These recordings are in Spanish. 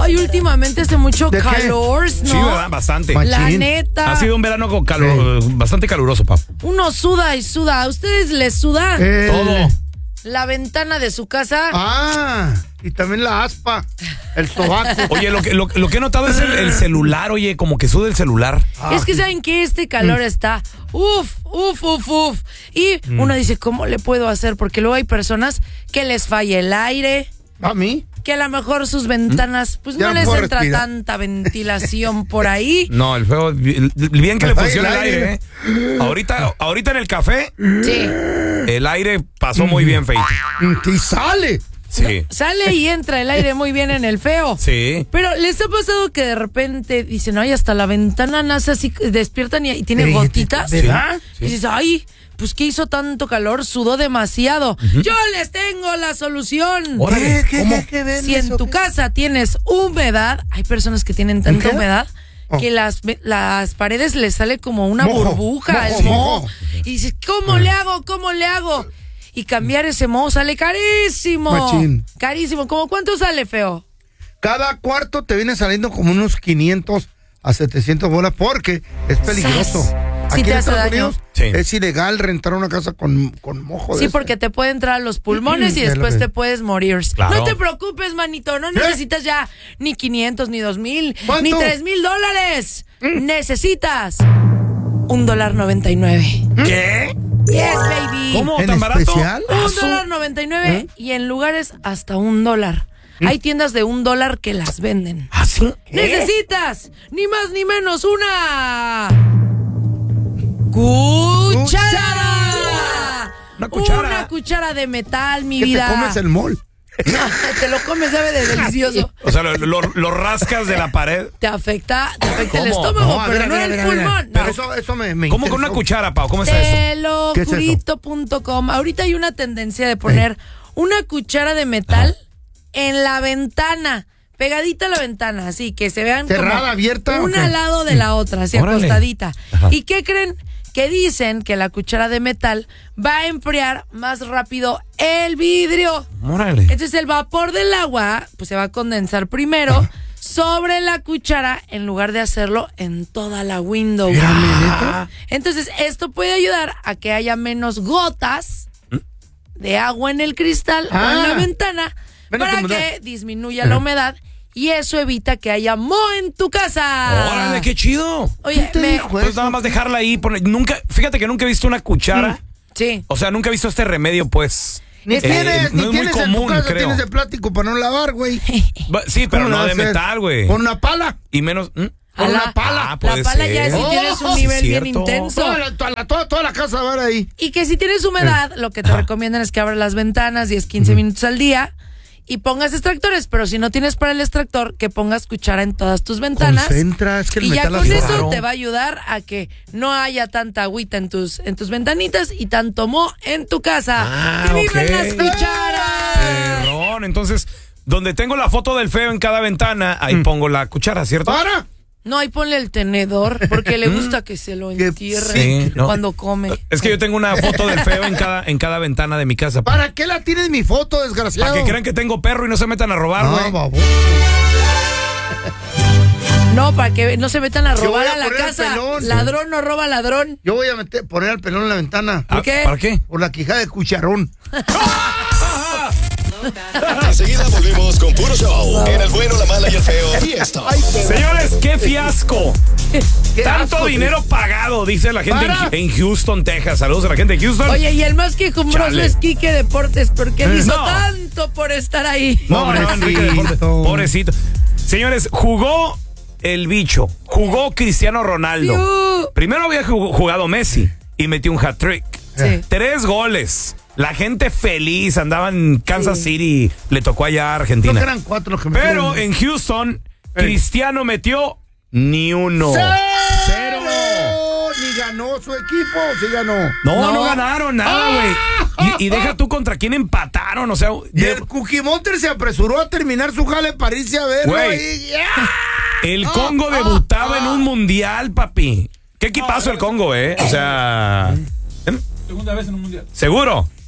Ay, últimamente hace mucho calor, ¿no? Sí, ¿verdad? Bastante. La neta. Ha sido un verano con calor, bastante caluroso, papá. Uno suda y suda. ¿A ustedes les suda? Todo. La ventana de su casa. Y también la aspa, el sobaco. Oye, lo que he notado es el celular, oye, como que suda el celular. Es que saben que este calor está uf. Y uno dice, ¿cómo le puedo hacer? Porque luego hay personas que les falla el aire. ¿A mí? Que a lo mejor sus ventanas, pues Ya no no les puedo entra respirar. tanta ventilación por ahí. No, el feo, bien que le funciona el aire, ¿eh? Ahorita en el café, Sí. el aire pasó muy bien, feito. Y sale. Sí. Sale y entra el aire muy bien en el feo. Sí. Pero ¿les ha pasado que de repente dicen, ay, hasta la ventana nace así, despiertan y tiene gotitas? ¿Verdad? Y dices, ay, pues ¿qué hizo tanto calor? Sudó demasiado. Yo les tengo la solución. Órale, ¿cómo? ¿Qué ven Si en eso? tu casa tienes humedad, hay personas que tienen tanta humedad que las paredes les sale como una burbuja, el moho. Y dices, ¿cómo le hago? Y cambiar ese moho sale carísimo. Machín. Carísimo. ¿Cómo cuánto sale, feo? Cada cuarto te viene saliendo como unos 500 a 700 bolas porque es peligroso. ¡Sas! Sí Aquí te en hace Estados daño. Unidos Sí. es ilegal rentar una casa con mojo de Sí, ese. porque te puede entrar a los pulmones y Es lo después que- te puedes morir. Claro. No te preocupes, manito. No necesitas ya ni 500, ni 2,000, ¿Cuánto? ni $3,000. Necesitas $1.99. ¿Qué? Yes, baby. ¿Cómo? ¿En ¿Tan barato? especial? $1.99 y en lugares hasta $1. Hay tiendas de $1 que las venden. ¿Ah, sí? Necesitas ni más ni menos una cuchara. Una cuchara. Una cuchara de metal, mi Que vida. te comes el mol. Te lo comes, sabe de delicioso. O sea, lo rascas de la pared. Te afecta el ¿Cómo? estómago, a pero ver, no a ver, el a ver, a ver. pulmón. Pero No. eso me ¿Cómo con una interesó. cuchara, Pau? ¿Cómo está eso? ¿Qué es eso? Telojurito.com. Ahorita hay una tendencia de poner una cuchara de metal en la ventana, pegadita a la ventana, así que se vean ¿Cerrada, como abierta, o una qué? al lado de la otra, así Órale. acostadita. Ajá. ¿Y qué creen? Que dicen que la cuchara de metal va a enfriar más rápido el vidrio. Órale. Entonces el vapor del agua pues se va a condensar primero sobre la cuchara en lugar de hacerlo en toda la window. Entonces esto puede ayudar a que haya menos gotas de agua en el cristal o en la ventana Menos para humedad. que disminuya la humedad y eso evita que haya moho en tu casa. Órale, qué chido. Oye, ¿Quién te dijo Pues eso? nada más dejarla ahí. Fíjate que nunca he visto una cuchara. sí. O sea, nunca he visto este remedio, pues. Ni tienes, no ni es muy tienes en tu común, casa, creo. tienes de plástico para no lavar, güey. Sí, pero ¿Cómo no lo de haces? metal, güey. Con una pala. Y menos. Con una pala. Ah, puede La pala ya ser. es si tienes un Sí, nivel bien cierto. intenso. Toda la casa va a ver ahí. Y que si tienes humedad, lo que te recomiendan es que abras las ventanas 10-15 minutos al día y pongas extractores, pero si no tienes para el extractor, que pongas cuchara en todas tus ventanas. Concentra, es que el Y ya metal con hace eso raro. te va a ayudar a que no haya tanta agüita en tus ventanitas y tanto moho en tu casa. ¡Que vivan ok. las cucharas! Perrón. Entonces, donde tengo la foto del feo en cada ventana, ahí pongo la cuchara, ¿cierto? ¡Para! No, ahí ponle el tenedor, porque le gusta que se lo entierre Sí, no. cuando come. Es que yo tengo una foto del feo en cada ventana de mi casa. ¿Para qué la tienes mi foto, desgraciado? Para que crean que tengo perro y no se metan a robar, güey. No, babo. No, para que no se metan a Yo robar voy a a la poner el casa. pelón. Ladrón no roba ladrón. Yo voy a poner al pelón en la ventana. Ah, qué? ¿Para qué? Por la quijada de cucharón. Enseguida volvemos con puro show. En el bueno, la mala y el feo. Y esto. Señores, qué fiasco. Qué Tanto asco, dinero pagado, dice la gente Para. en Houston, Texas. Saludos a la gente de Houston. Oye, y el más quejumbroso Chale. es Quique Deportes, porque él hizo No. tanto por estar ahí. No, Enrique Deportes. Pobrecito. Señores, jugó el bicho. Jugó Cristiano Ronaldo. Fiu. Primero había jugado Messi y metió un hat-trick. Sí. 3 goles. La gente feliz, andaba en Kansas Sí. City, le tocó allá a Creo Argentina. que eran 4 los que me Pero en Houston, Cristiano metió ni uno. ¡Cero! Ni ganó su equipo, sí ganó. No ganaron nada, güey. Y deja tú contra quién empataron, o sea. Y el Cookie Monster se apresuró a terminar su jale para irse a verlo. Güey. Y ¡ya! El Congo debutaba en un mundial, papi. Qué equipazo el Congo, O sea. Segunda vez en un mundial. ¿Seguro?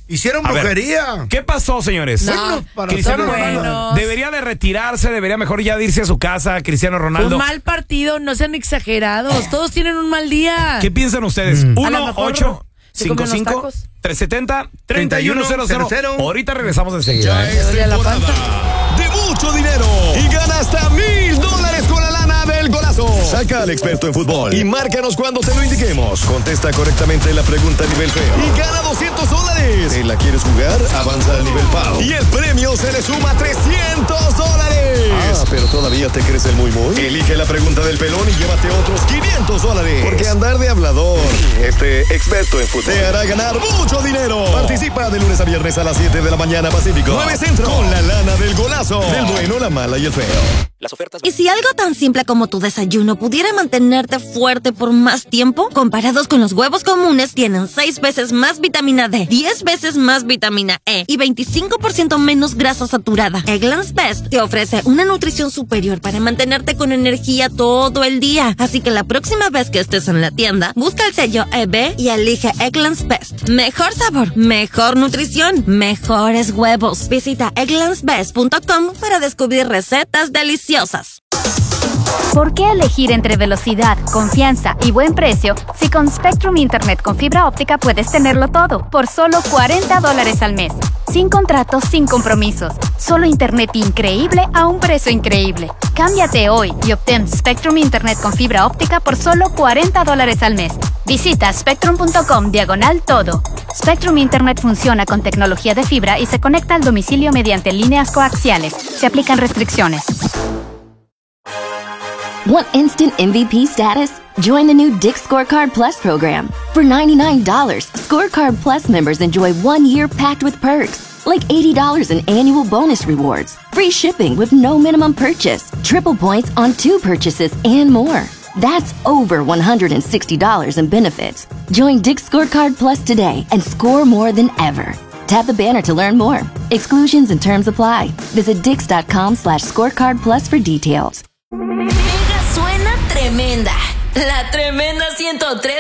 Hicieron A ver, brujería. ¿qué pasó, señores? No, Cristiano son Ronaldo buenos. debería de retirarse, debería mejor ya de irse a su casa, Cristiano Ronaldo. Un mal partido, no sean exagerados. Todos tienen un mal día. ¿Qué piensan ustedes? A lo mejor se comió unos 1-855 tacos. 370-3100. Ahorita regresamos enseguida. Ya es duele la temporada de mucho dinero y gana hasta $1,000 con la lana del golazo. Saca al experto en fútbol y márcanos cuando te lo indiquemos. Contesta correctamente la pregunta a nivel feo y gana $200. ¿Te la quieres jugar? Avanza al nivel PAO y el premio se le suma $300. Ah, pero todavía te crees el muy. Elige la pregunta del pelón y llévate otros $500. Porque andar de hablador, experto en fútbol, te hará ganar mucho dinero. Participa de lunes a viernes a las 7 de la mañana Pacífico, 9 Centro, con la lana del golazo, del bueno, la mala y el feo. Las ofertas. ¿Y si algo tan simple como tu desayuno pudiera mantenerte fuerte por más tiempo? Comparados con los huevos comunes, tienen 6 veces más vitamina D, 10 veces más vitamina E y 25% menos grasa saturada. Eggland's Best te ofrece una nutrición superior para mantenerte con energía todo el día. Así que la próxima vez que estés en la tienda, busca el sello EB y elige Eggland's Best. Mejor sabor, mejor nutrición, mejores huevos. Visita egglandsbest.com para descubrir recetas deliciosas. ¿Por qué elegir entre velocidad, confianza y buen precio si con Spectrum Internet con fibra óptica puedes tenerlo todo por solo $40 al mes? Sin contratos, sin compromisos. Solo internet increíble a un precio increíble. Cámbiate hoy y obtén Spectrum Internet con fibra óptica por solo $40 al mes. Visita spectrum.com/todo. Spectrum Internet funciona con tecnología de fibra y se conecta al domicilio mediante líneas coaxiales. Se aplican restricciones. Want instant MVP status? Join the new Dick's Scorecard Plus program. For $99, Scorecard Plus members enjoy 1 year packed with perks, like $80 in annual bonus rewards, free shipping with no minimum purchase, triple points on 2 purchases, and more. That's over $160 in benefits. Join Dick's Scorecard Plus today and score more than ever. Tap the banner to learn more. Exclusions and terms apply. Visit dix.com/scorecard plus for details. Suena tremenda. La tremenda 103.